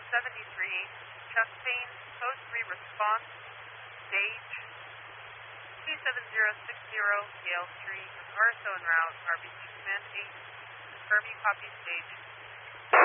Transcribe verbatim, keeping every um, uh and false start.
seventy-three, chest pain, code three response, stage, T seven zero six zero, Gale Street, R S O en route, R B C Command eight, confirm you copy stage.